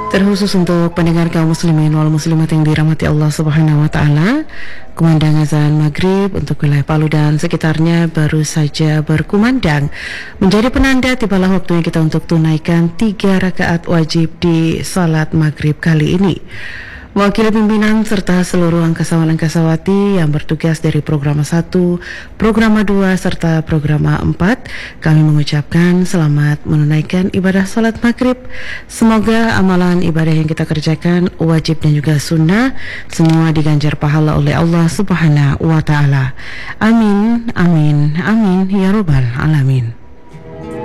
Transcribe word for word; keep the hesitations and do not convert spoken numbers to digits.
Terkhusus untuk pendengar kaum muslimin wal muslimat yang dirahmati Allah Subhanahu wa taala, kumandang azan maghrib untuk wilayah Palu dan sekitarnya baru saja berkumandang, menjadi penanda tibalah waktunya kita untuk tunaikan tiga rakaat wajib di salat maghrib kali ini. Wakil pimpinan serta seluruh angkasawan-angkasawati yang bertugas dari Programa satu, Programa dua, serta Programa empat, kami mengucapkan selamat menunaikan ibadah salat maghrib. Semoga amalan ibadah yang kita kerjakan, wajib dan juga sunnah, semua diganjar pahala oleh Allah Subhanahu wa ta'ala. Amin, amin, amin, ya Rabbal Alamin.